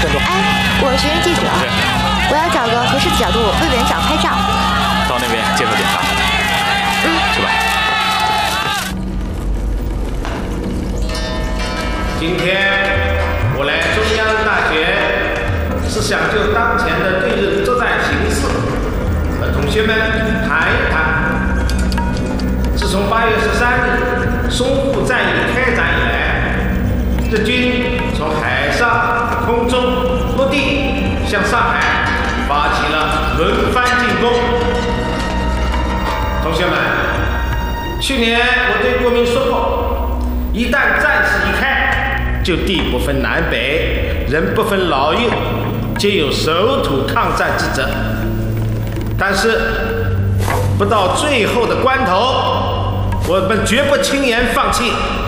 站住！ 哎，我是学院记者，我要找个合适的角度为委员长拍照。 到那边接受检查。去吧。 今天我来中央大学，是想就当前的对日作战形势和同学们谈一谈。自从8月13日淞沪战役开展以来，日军从海上、空中、陆地向上海发起了轮番进攻。同学们，去年我对国民说过，一旦战事一开，就地不分南北，人不分老幼，皆有守土抗战之责。但是不到最后的关头，我们绝不轻言放弃。